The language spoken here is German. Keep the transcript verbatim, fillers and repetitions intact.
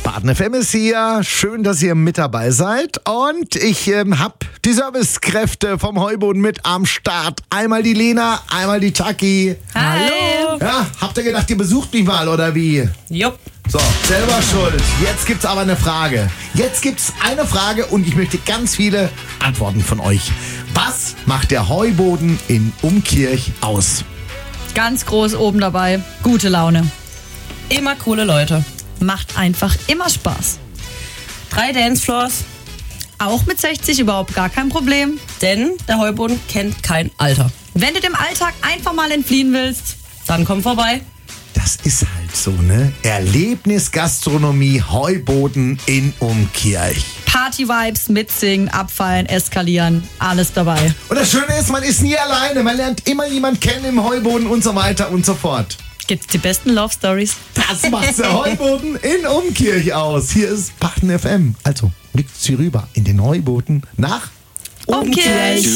Baden F M ist hier. Schön, dass ihr mit dabei seid. Und ich ähm, hab die Servicekräfte vom Heuboden mit am Start. Einmal die Lena, einmal die Taki. Hallo. Ja, habt ihr gedacht, ihr besucht mich mal, oder wie? Jupp. So, selber schuld. Jetzt gibt's aber eine Frage. Jetzt gibt's eine Frage und ich möchte ganz viele Antworten von euch. Was macht der Heuboden in Umkirch aus? Ganz groß oben dabei. Gute Laune. Immer coole Leute. Macht einfach immer Spaß. Drei Dancefloors, Auch mit sechzig überhaupt gar kein Problem. denn der Heuboden kennt kein Alter. Wenn du dem Alltag einfach mal entfliehen willst, Dann komm vorbei. Das ist halt so, ne? Erlebnisgastronomie Heuboden in Umkirch. Party-Vibes, mitsingen, abfallen, eskalieren, alles dabei. Und das Schöne ist, man ist nie alleine. Man lernt immer jemanden kennen im Heuboden und so weiter und so fort. Gibt's die besten Love-Stories? Das macht der Heuboden in Umkirch aus. Hier ist Baden F M. Also, blickt Sie rüber in den Heuboden nach Umkirch.